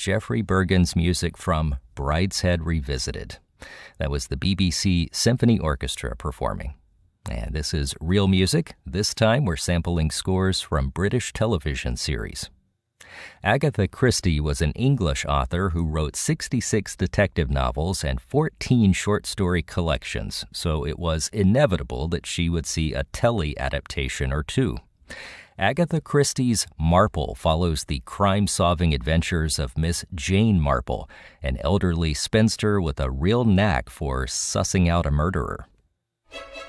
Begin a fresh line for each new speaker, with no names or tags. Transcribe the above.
Geoffrey Bergen's music from Brideshead Revisited. That was the BBC Symphony Orchestra performing. And this is Real Music. This time we're sampling scores from British television series. Agatha Christie was an English author who wrote 66 detective novels and 14 short story collections, so it was inevitable that she would see a telly adaptation or two. Agatha Christie's Marple follows the crime-solving adventures of Miss Jane Marple, an elderly spinster with a real knack for sussing out a murderer.